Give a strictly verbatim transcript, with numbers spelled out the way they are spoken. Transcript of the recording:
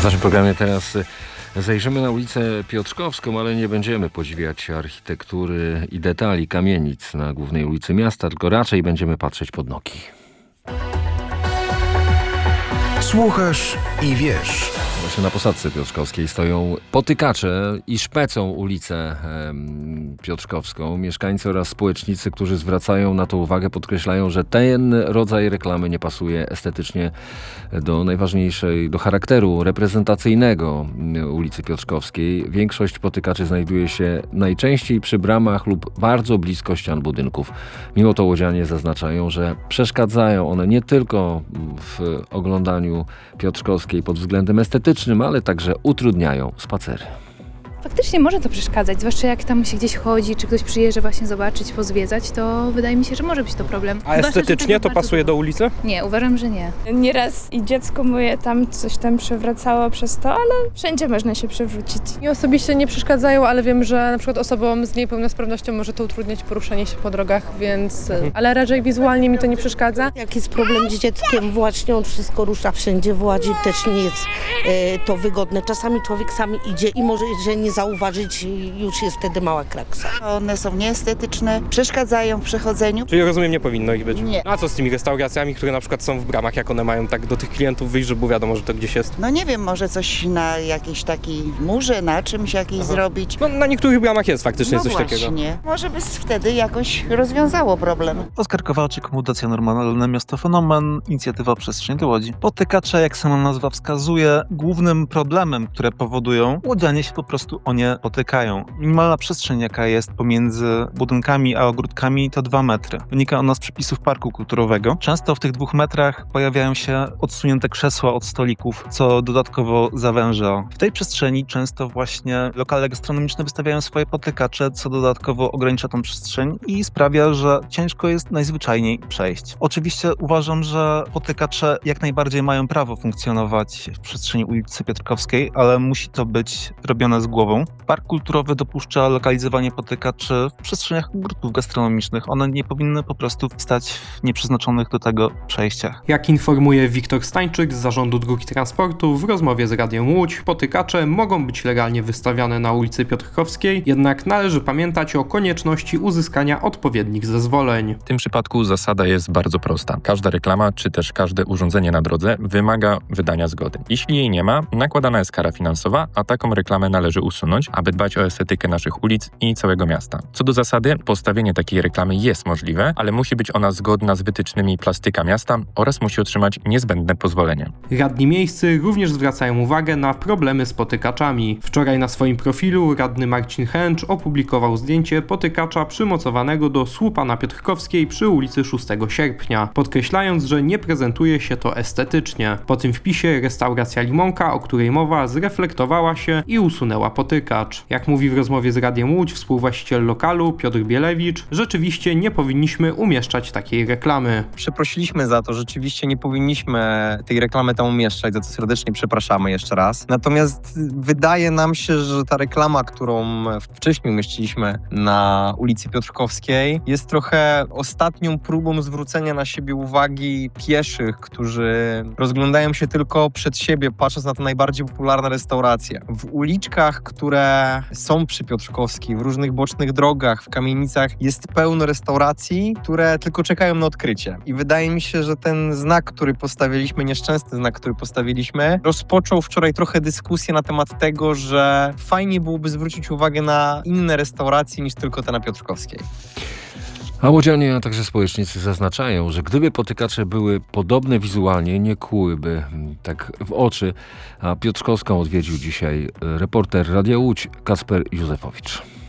W naszym programie teraz zajrzymy na ulicę Piotrkowską, ale nie będziemy podziwiać architektury i detali kamienic na głównej ulicy miasta, tylko raczej będziemy patrzeć pod nogi. Słuchasz i wiesz. Właśnie na posadzce piotrkowskiej stoją potykacze i szpecą ulicę em, Piotrkowską. Mieszkańcy oraz społecznicy, którzy zwracają na to uwagę, podkreślają, że ten rodzaj reklamy nie pasuje estetycznie do najważniejszej, do charakteru reprezentacyjnego ulicy Piotrkowskiej. Większość potykaczy znajduje się najczęściej przy bramach lub bardzo blisko ścian budynków. Mimo to łodzianie zaznaczają, że przeszkadzają one nie tylko w oglądaniu Piotrkowskiej pod względem estetycznym, ale także utrudniają spacery. Faktycznie może to przeszkadzać, zwłaszcza jak tam się gdzieś chodzi, czy ktoś przyjeżdża właśnie zobaczyć, pozwiedzać, to wydaje mi się, że może być to problem. A estetycznie to pasuje do ulicy? Nie, uważam, że nie. Nieraz i dziecko moje tam coś tam przewracało przez to, ale wszędzie można się przewrócić. Mi osobiście nie przeszkadzają, ale wiem, że na przykład osobom z niepełnosprawnością może to utrudniać poruszanie się po drogach, więc... Ale raczej wizualnie mi to nie przeszkadza. Jak jest problem z dzieckiem, właśnie on wszystko rusza wszędzie w ładzie, też nie jest e, to wygodne. Czasami człowiek sam idzie i może, że nie zauważyć, już jest wtedy mała kraksa. One są nieestetyczne, przeszkadzają w przechodzeniu. Czyli rozumiem, nie powinno ich być. Nie. No a co z tymi restauracjami, które na przykład są w bramach, jak one mają tak do tych klientów wyjść, żeby wiadomo, że to gdzieś jest? No nie wiem, może coś na jakiejś takiej murze, na czymś jakiejś Aha. zrobić. No na niektórych bramach jest faktycznie No coś właśnie. takiego. Może by wtedy jakoś rozwiązało problem. Oskar Kowalczyk, Fundacja Normalne Miasto Fenomen, inicjatywa Przestrzeń do Łodzi. Potykacze, jak sama nazwa wskazuje, głównym problemem, które powodują, łodzianie się po prostu o nie potykają. Minimalna przestrzeń, jaka jest pomiędzy budynkami a ogródkami, to dwa metry. Wynika ona z przepisów parku kulturowego. Często w tych dwóch metrach pojawiają się odsunięte krzesła od stolików, co dodatkowo zawęża. W tej przestrzeni często właśnie lokale gastronomiczne wystawiają swoje potykacze, co dodatkowo ogranicza tą przestrzeń i sprawia, że ciężko jest najzwyczajniej przejść. Oczywiście uważam, że potykacze jak najbardziej mają prawo funkcjonować w przestrzeni ulicy Piotrkowskiej, ale musi to być robione z głową. Park kulturowy dopuszcza lokalizowanie potykaczy w przestrzeniach ogródków gastronomicznych. One nie powinny po prostu stać w nieprzeznaczonych do tego przejściach. Jak informuje Wiktor Stańczyk z Zarządu Dróg i Transportu w rozmowie z Radiem Łódź, potykacze mogą być legalnie wystawiane na ulicy Piotrkowskiej, jednak należy pamiętać o konieczności uzyskania odpowiednich zezwoleń. W tym przypadku zasada jest bardzo prosta. Każda reklama, czy też każde urządzenie na drodze wymaga wydania zgody. Jeśli jej nie ma, nakładana jest kara finansowa, a taką reklamę należy usunąć, aby dbać o estetykę naszych ulic i całego miasta. Co do zasady, postawienie takiej reklamy jest możliwe, ale musi być ona zgodna z wytycznymi plastyka miasta oraz musi otrzymać niezbędne pozwolenie. Radni miejscy również zwracają uwagę na problemy z potykaczami. Wczoraj na swoim profilu radny Marcin Chęcz opublikował zdjęcie potykacza przymocowanego do słupa na Piotrkowskiej przy ulicy szóstego sierpnia, podkreślając, że nie prezentuje się to estetycznie. Po tym wpisie restauracja Limonka, o której mowa, zreflektowała się i usunęła potykacz. Jak mówi w rozmowie z Radiem Łódź współwłaściciel lokalu Piotr Bielewicz, rzeczywiście nie powinniśmy umieszczać takiej reklamy. Przeprosiliśmy za to, rzeczywiście nie powinniśmy tej reklamy tam umieszczać, za co serdecznie przepraszamy jeszcze raz. Natomiast wydaje nam się, że ta reklama, którą wcześniej umieściliśmy na ulicy Piotrkowskiej, jest trochę ostatnią próbą zwrócenia na siebie uwagi pieszych, którzy rozglądają się tylko przed siebie, patrząc na te najbardziej popularne restauracje. W uliczkach, które są przy Piotrkowskiej, w różnych bocznych drogach, w kamienicach jest pełno restauracji, które tylko czekają na odkrycie. I wydaje mi się, że ten znak, który postawiliśmy, nieszczęsny znak, który postawiliśmy, rozpoczął wczoraj trochę dyskusję na temat tego, że fajnie byłoby zwrócić uwagę na inne restauracje niż tylko te na Piotrkowskiej. A łodzianie, a także społecznicy zaznaczają, że gdyby potykacze były podobne wizualnie, nie kłułyby tak w oczy. A Piotrkowską odwiedził dzisiaj reporter Radia Łódź Kacper Józefowicz.